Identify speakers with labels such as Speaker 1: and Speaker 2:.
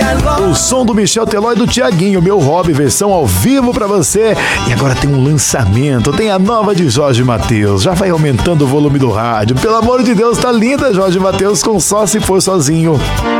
Speaker 1: O som do Michel Teló e do Thiaguinho, Meu Hobby, versão ao vivo pra você. E agora tem um lançamento, tem a nova de Jorge Mateus. Já vai aumentando o volume do rádio. Pelo amor de Deus, tá linda Jorge Mateus com Só Se For Sozinho.